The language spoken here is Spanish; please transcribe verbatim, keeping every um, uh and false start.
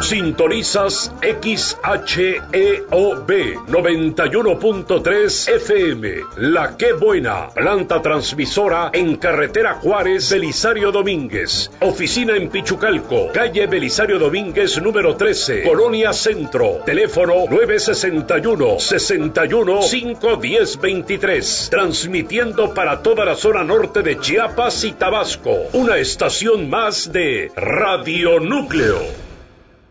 Sintonizas X H E O B noventa y uno punto tres F M. La Qué Buena, planta transmisora en carretera Juárez, Belisario Domínguez. Oficina en Pichucalco, calle Belisario Domínguez número trece, Colonia Centro. Teléfono nueve sesenta y uno, sesenta y uno, cinco diez veintitrés. Transmitiendo para toda la zona norte de Chiapas y Tabasco. Una estación más de Radio Núcleo.